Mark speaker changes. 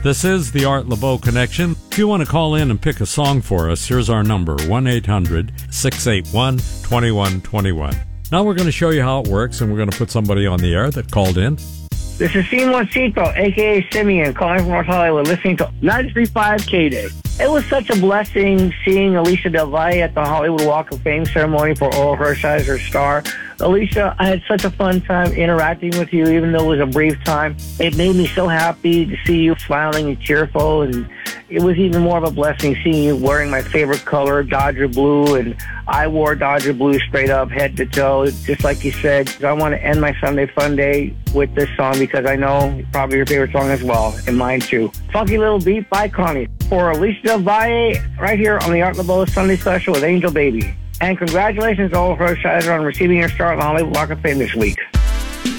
Speaker 1: This is the Art Laboe Connection. If you want to call in and pick a song for us, here's our number, 1-800-681-2121. Now we're going to show you how it works, and we're going to put somebody on the air that called in.
Speaker 2: This is Simoncito, a.k.a. Simeon, calling from North Hollywood, listening to 93.5 K-Day. It was such a blessing seeing Alicia Del Valle at the Hollywood Walk of Fame ceremony for Oral Hershiser's Star. Alicia, I had such a fun time interacting with you, even though it was a brief time. It made me so happy to see you smiling and cheerful, and it was even more of a blessing seeing you wearing my favorite color, Dodger Blue, and I wore Dodger Blue straight up, head to toe, just like you said. I want to end my Sunday Fun Day with this song because I know it's probably your favorite song as well, and mine too. Funky Little Beat by Connie. For Alicia Del Valle, right here on the Art Laboe Sunday Special with Angel Baby. And congratulations to Oral Hershiser on receiving your star on the Hollywood Walk of Fame this week.